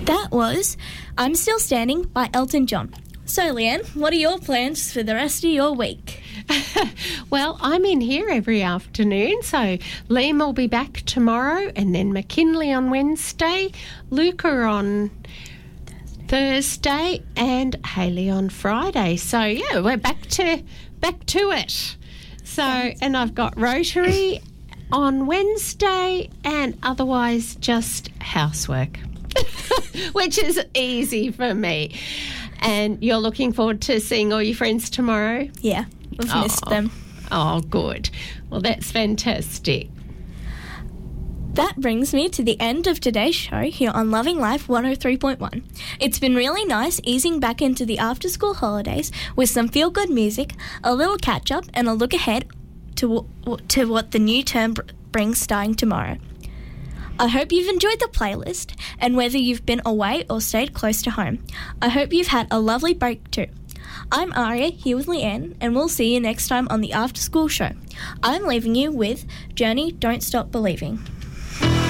That was I'm Still Standing by Elton John. So, Leanne, what are your plans for the rest of your week? Well, I'm in here every afternoon, so Liam will be back tomorrow, and then McKinley on Wednesday, Luca on Thursday, and Hayley on Friday. So, yeah, we're back to it. So, and I've got Rotary on Wednesday, and otherwise just housework, which is easy for me. And you're looking forward to seeing all your friends tomorrow? Yeah, we've missed them. Oh, good. Well, that's fantastic. That brings me to the end of today's show here on Loving Life 103.1. It's been really nice easing back into the after-school holidays with some feel-good music, a little catch-up, and a look ahead to what the new term brings starting tomorrow. I hope you've enjoyed the playlist, and whether you've been away or stayed close to home, I hope you've had a lovely break too. I'm Aria, here with Leanne, and we'll see you next time on the After School Show. I'm leaving you with Journey, Don't Stop Believing.